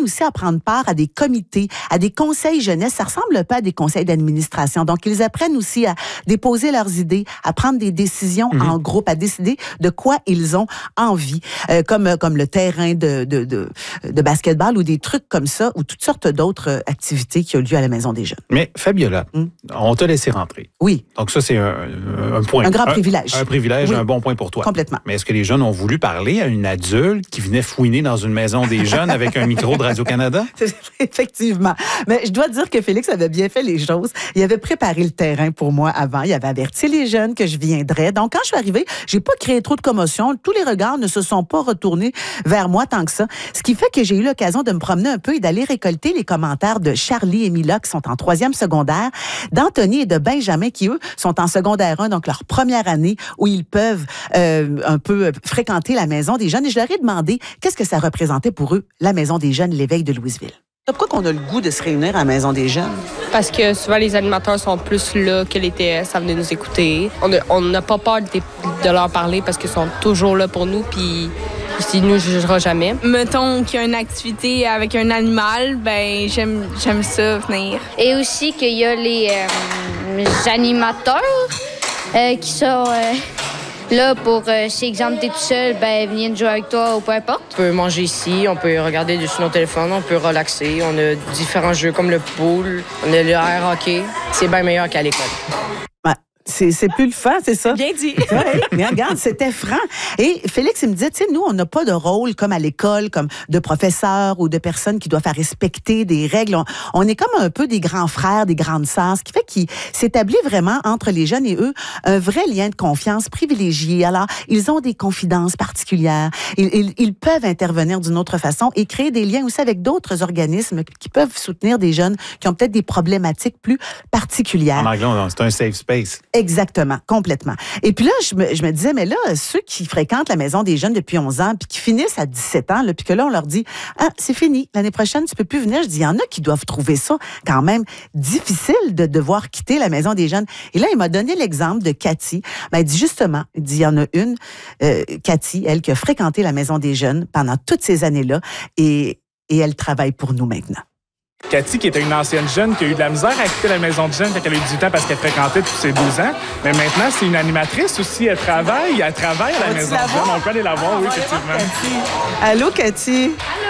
aussi à prendre part à des comités, à des conseils jeunesse. Ça ressemble pas à des conseils d'administration. Donc, ils apprennent aussi à déposer leurs idées, à prendre des décisions en groupe, à décider de quoi ils ont envie, comme le terrain de basketball ou des trucs comme ça, ou toutes sortes d'autres activités qui ont lieu à la Maison des jeunes. Mais Fabiola, on t'a laissé rentrer. Oui. Donc ça, c'est un point. Un grand privilège. Un privilège, oui. Un bon point pour toi. Complètement. Mais est-ce que les jeunes ont voulu parler à une adulte qui venait fouiner dans une maison des jeunes avec un micro de Radio-Canada? Effectivement. Mais je dois dire que Félix avait bien fait les choses. Il avait préparé le terrain pour moi avant. Il avait averti les jeunes que je viendrais. Donc, quand je suis arrivée, j'ai pas créé trop de commotion. Tous les regards ne se sont pas retournés vers moi tant que ça. Ce qui fait que j'ai eu l'occasion de me promener un peu et d'aller récolter les commentaires de Charlie et Mila, qui sont en 3e secondaire, d'Anthony et de Benjamin, qui, eux, sont en secondaire 1, donc leur première année, où ils peuvent un peu fréquenter la Maison des jeunes. Et je leur ai demandé qu'est-ce que ça représentait pour eux, la Maison des jeunes, l'éveil de Louisville. Pourquoi qu'on a le goût de se réunir à la Maison des jeunes? Parce que souvent, les animateurs sont plus là que les TS, ça venait nous écouter. On n'a pas peur de leur parler parce qu'ils sont toujours là pour nous, puis ils ne nous jugera jamais. Mettons qu'il y a une activité avec un animal, ben j'aime ça venir. Et aussi qu'il y a les animateurs qui sont... là, pour, si exemple, t'es tout seul, ben, viens jouer avec toi ou peu importe. On peut manger ici, on peut regarder dessus nos téléphones, on peut relaxer. On a différents jeux comme le pool, on a le air hockey. C'est bien meilleur qu'à l'école. C'est plus le fun, c'est ça? Bien dit. Ouais, mais regarde, c'était franc. Et Félix, il me disait, tu sais, nous, on n'a pas de rôle comme à l'école, comme de professeurs ou de personnes qui doivent faire respecter des règles. On est comme un peu des grands frères, des grandes sœurs, ce qui fait qu'il s'établit vraiment entre les jeunes et eux un vrai lien de confiance privilégié. Alors, ils ont des confidences particulières. Ils peuvent intervenir d'une autre façon et créer des liens aussi avec d'autres organismes qui peuvent soutenir des jeunes qui ont peut-être des problématiques plus particulières. En anglais, c'est un safe space. Exactement, complètement. Et puis là, je me disais, mais là, ceux qui fréquentent la Maison des jeunes depuis 11 ans, puis qui finissent à 17 ans, là, puis que là, on leur dit, ah, c'est fini, l'année prochaine, tu peux plus venir. Je dis, il y en a qui doivent trouver ça quand même difficile de devoir quitter la Maison des jeunes. Et là, il m'a donné l'exemple de Cathy. Ben, il dit justement, il y en a une, Cathy, elle, qui a fréquenté la Maison des jeunes pendant toutes ces années-là, et elle travaille pour nous maintenant. Cathy, qui était une ancienne jeune, qui a eu de la misère à quitter la Maison de jeunes quand elle a eu 18 ans parce qu'elle fréquentait tous ses 12 ans. Mais maintenant, c'est une animatrice aussi. Elle travaille à la Maison de jeunes. On peut aller la voir, oui, effectivement. Allô, Cathy?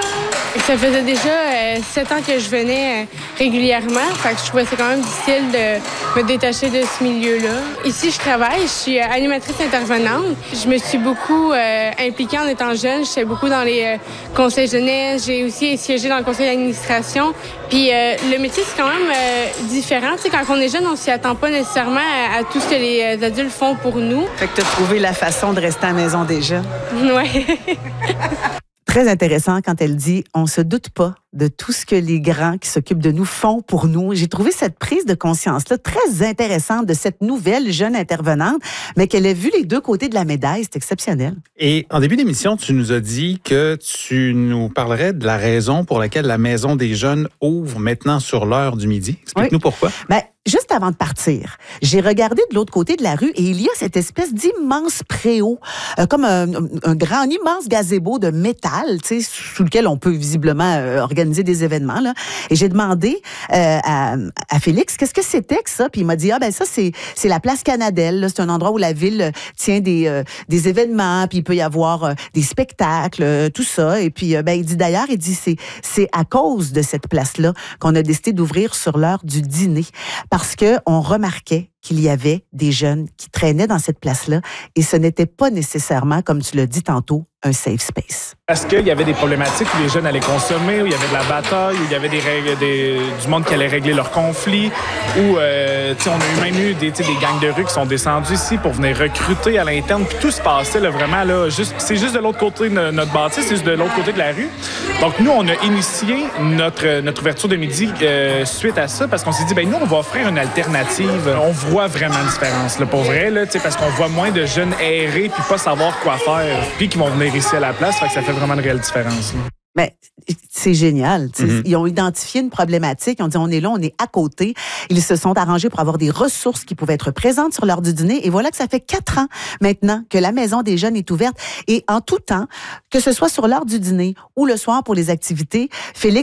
Ça faisait déjà 7 ans que je venais régulièrement. Fait que je trouvais ça quand même difficile de me détacher de ce milieu-là. Ici, je travaille. Je suis animatrice intervenante. Je me suis beaucoup impliquée en étant jeune. Je suis beaucoup dans les conseils jeunesse. J'ai aussi siégé dans le conseil d'administration. Puis le métier, c'est quand même différent. Tu sais, quand on est jeune, on s'y attend pas nécessairement à tout ce que les adultes font pour nous. Fait que tu as trouvé la façon de rester à la Maison des jeunes. Oui. Très intéressant quand elle dit « on se doute pas de tout ce que les grands qui s'occupent de nous font pour nous ». J'ai trouvé cette prise de conscience-là très intéressante de cette nouvelle jeune intervenante, mais qu'elle ait vu les deux côtés de la médaille. C'est exceptionnel. Et en début d'émission, tu nous as dit que tu nous parlerais de la raison pour laquelle la Maison des jeunes ouvre maintenant sur l'heure du midi. Explique-nous pourquoi. Ben, juste avant de partir, j'ai regardé de l'autre côté de la rue et il y a cette espèce d'immense préau, comme un immense gazebo de métal, tu sais, sous lequel on peut visiblement organiser des événements, là. Et j'ai demandé à Félix, qu'est-ce que c'était que ça? Puis il m'a dit, ben ça, c'est la place Canadelle, là. C'est un endroit où la ville tient des événements, puis il peut y avoir des spectacles, tout ça. Et puis, ben, il dit, c'est à cause de cette place-là qu'on a décidé d'ouvrir sur l'heure du dîner. Parce qu'on remarquait qu'il y avait des jeunes qui traînaient dans cette place-là et ce n'était pas nécessairement, comme tu l'as dit tantôt, un safe space. Est-ce qu'il y avait des problématiques où les jeunes allaient consommer, où il y avait de la bataille, où il y avait du monde qui allait régler leurs conflits, où on a même eu des gangs de rue qui sont descendus ici pour venir recruter à l'interne, puis tout se passait là, vraiment là, c'est juste de l'autre côté de notre bâtisse, c'est juste de l'autre côté de la rue. Donc nous, on a initié notre ouverture de midi suite à ça, parce qu'on s'est dit, ben nous, on va offrir une alternative. On voit vraiment une différence, là, pour vrai, là, parce qu'on voit moins de jeunes errer puis pas savoir quoi faire, puis qui vont venir ici à la place, fait que ça fait vraiment une réelle différence. Là. Mais c'est génial. Ils ont identifié une problématique. Ils ont dit, on est là, on est à côté. Ils se sont arrangés pour avoir des ressources qui pouvaient être présentes sur l'heure du dîner. Et voilà que ça fait 4 ans maintenant que la Maison des jeunes est ouverte. Et en tout temps, que ce soit sur l'heure du dîner ou le soir pour les activités, Félix